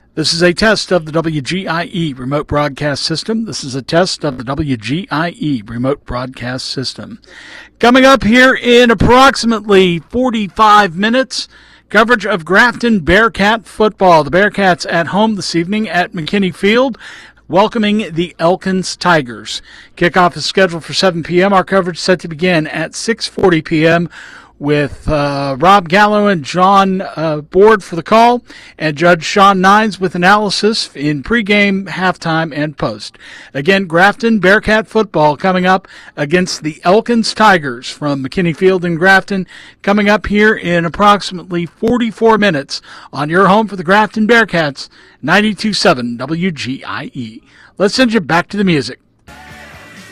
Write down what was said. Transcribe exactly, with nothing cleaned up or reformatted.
This is a test of the W G I E remote broadcast system. This is a test of the W G I E remote broadcast system. Coming up here in approximately forty-five minutes, coverage of Grafton Bearcat football. The Bearcats at home this evening at McKinney Field, welcoming the Elkins Tigers. Kickoff is scheduled for seven p.m. Our coverage set to begin at six forty p.m. with uh, Rob Gallo and John uh, Board for the call, and Judge Sean Nines with analysis in pregame, halftime, and post. Again, Grafton Bearcat football coming up against the Elkins Tigers from McKinney Field in Grafton, coming up here in approximately forty-four minutes on your home for the Grafton Bearcats, ninety-two point seven W G I E. Let's send you back to the music.